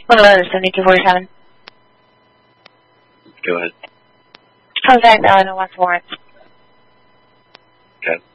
111 7247. Go ahead. Contact Illinois Florence. Okay.